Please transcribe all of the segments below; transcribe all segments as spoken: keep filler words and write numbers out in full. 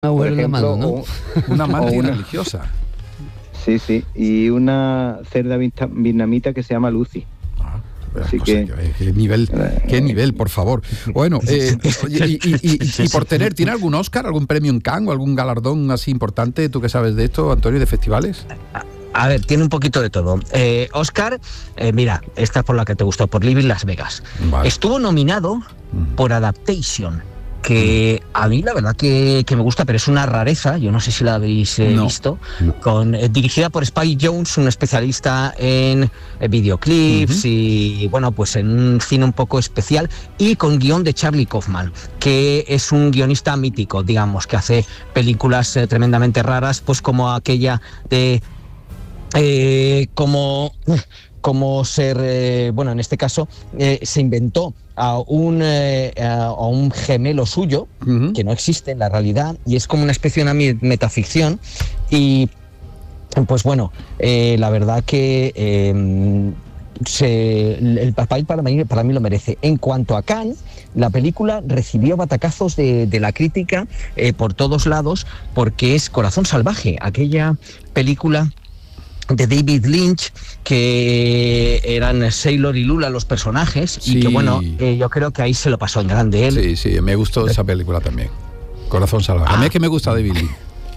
Por ejemplo, en la mano, ¿no? o, Una mantis una- religiosa. sí, sí, y una cerda vista- vietnamita que se llama Lucy. Ah, Así o que- sea, que- qué nivel, qué nivel, por favor. Bueno, eh, oye, y, y- y- y por tener, ¿tiene algún Oscar, algún premio en Cannes o algún galardón así importante? ¿Tú que sabes de esto, Antonio, de festivales? A ver, tiene un poquito de todo. Eh, Oscar, eh, mira, esta es por la que te gustó, por Living Las Vegas. Vale. Estuvo nominado Ujú. por Adaptation, que a mí la verdad que, que me gusta, pero es una rareza, yo no sé si la habéis eh, No. visto, No. con, eh, dirigida por Spike Jonze, un especialista en eh, videoclips Ujú. y bueno, pues en un cine un poco especial, y con guión de Charlie Kaufman, que es un guionista mítico, digamos, que hace películas eh, tremendamente raras, pues como aquella de eh, como, como ser, eh, bueno, en este caso eh, se inventó a un, eh, a a un gemelo suyo, Ujú. que no existe en la realidad, y es como una especie de una mi- metaficción, y pues bueno, eh, la verdad que eh, se, el papel para mí, para mí lo merece. En cuanto a Cannes, la película recibió batacazos de, de la crítica eh, por todos lados, porque es Corazón Salvaje, aquella película de David Lynch, que eran Sailor y Lula los personajes, Sí. y que bueno, eh, yo creo que ahí se lo pasó en grande él. Sí, sí, me gustó esa película también. Corazón salvaje. A mí es que me gusta David Lee.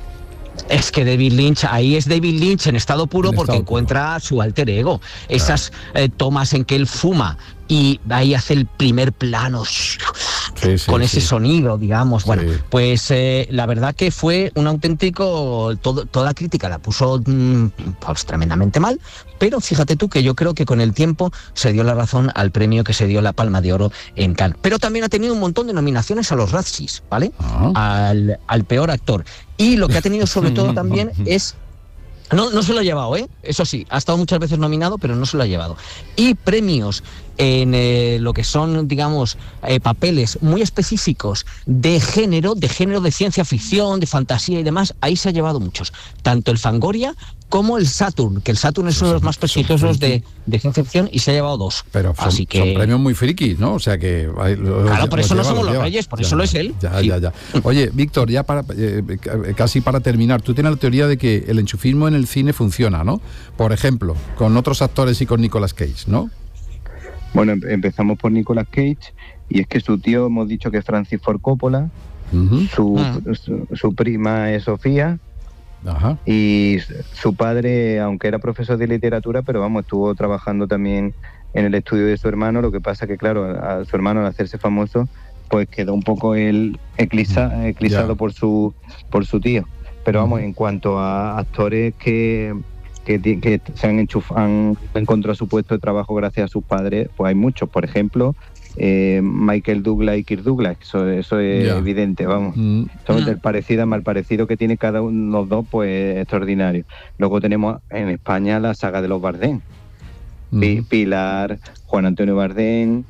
Es que David Lynch, ahí es David Lynch en estado puro, En porque estado puro. encuentra su alter ego. Esas eh, tomas en que él fuma y ahí hace el primer plano Sí, sí, con ese sí. sonido, digamos. Bueno, Sí. pues eh, la verdad que fue un auténtico, todo, toda crítica la puso mm, pues, tremendamente mal, pero fíjate tú que yo creo que con el tiempo se dio la razón al premio que se dio la Palma de Oro en Cannes. Pero también ha tenido un montón de nominaciones a los Razzies, ¿vale? Ah. Al, al peor actor. Y lo que ha tenido sobre todo también es... No, no se lo ha llevado, ¿eh? Eso sí, ha estado muchas veces nominado, pero no se lo ha llevado. Y premios en eh, lo que son, digamos, eh, papeles muy específicos de género, de género de ciencia ficción, de fantasía y demás, ahí se ha llevado muchos. Tanto el Fangoria como el Saturn, que el Saturn es uno de los más prestigiosos de, de ciencia ficción y se ha llevado dos. Pero son, Así que... son premios muy frikis, ¿no? O sea que... ahí lo- Claro, lo- por lo eso no lleva, somos lo los lleva. reyes, por Ya, eso lo es él. Ya, Sí. ya, ya. Oye, Víctor, ya para eh, casi para terminar, tú tienes la teoría de que el enchufismo en el cine funciona, ¿no? Por ejemplo, con otros actores y con Nicolas Cage, ¿no? Bueno, em- empezamos por Nicolas Cage, y es que su tío, hemos dicho que es Francis Ford Coppola, Ujú. su, Ah. su, su prima es Sofía, Ajá. y su padre, aunque era profesor de literatura, pero vamos, estuvo trabajando también en el estudio de su hermano. Lo que pasa que, claro, a su hermano, al hacerse famoso, pues quedó un poco él eclipsa- eclipsado Ya. por su por su tío. Pero vamos, en cuanto a actores que que, ti- que se han enchufado, han encontrado su puesto de trabajo gracias a sus padres, pues hay muchos. Por ejemplo, eh, Michael Douglas y Kirk Douglas, eso, eso es Ya. evidente, vamos. Mm, Son Mm. del parecido a mal parecido que tiene cada uno de los dos, pues extraordinario. Luego tenemos en España la saga de los Bardem. Pi- mm. Pilar, Juan Antonio Bardem,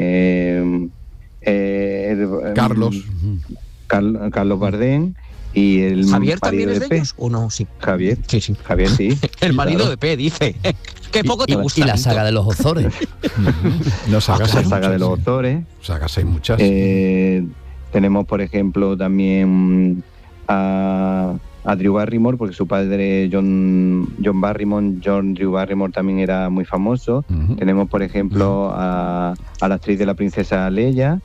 eh, eh, Carlos. Carl- Carlos Bardem y el ¿Javier marido también es de P. ellos o no? Sí. Javier, Sí, sí. Javier sí. El marido claro. de P, dice. Qué poco te y, gusta. y la Víctor. saga de los Ozores. No sagas La hay saga de muchas, los sí. autores. Sagas hay muchas. Eh, tenemos, por ejemplo, también a, a Drew Barrymore, porque su padre John, John Barrymore, John Drew Barrymore, también era muy famoso. Ujú. Tenemos, por ejemplo, a, a la actriz de la princesa Leia.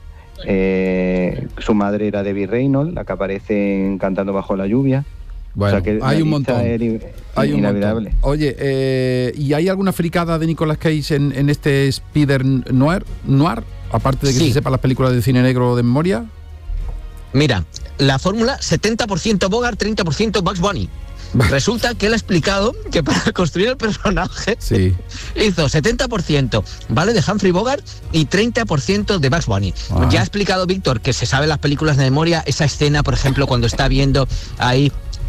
Eh, su madre era Debbie Reynolds, la que aparece en Cantando bajo la lluvia. Bueno, O sea que la hay un lista montón. es in- Hay un inolvidable. montón. Oye, eh, ¿y hay alguna fricada de Nicolas Cage en, en este Spider Noir? Noir? Aparte de que Sí. se sepa las películas de cine negro de memoria. Mira, la fórmula setenta por ciento Bogart, treinta por ciento Bugs Bunny. Resulta que él ha explicado que para construir el personaje Sí. hizo setenta por ciento, ¿vale?, de Humphrey Bogart y treinta por ciento de Bugs Bunny. Ah. Ya ha explicado Víctor que se sabe las películas de memoria, esa escena, por ejemplo, cuando está viendo ahí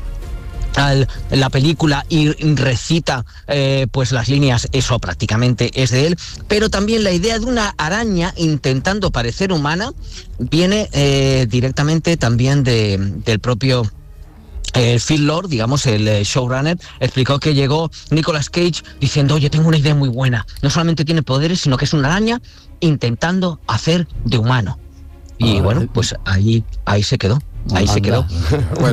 al- la película y recita eh, pues las líneas, eso prácticamente es de él, pero también la idea de una araña intentando parecer humana viene eh, directamente también de, del propio eh, Phil Lord, digamos, el eh, showrunner, explicó que llegó Nicolas Cage diciendo: oye, tengo una idea muy buena, no solamente tiene poderes, sino que es una araña intentando hacer de humano. Y Ah, bueno, eh. pues ahí, ahí se quedó. Ahí Anda. se quedó. Bueno,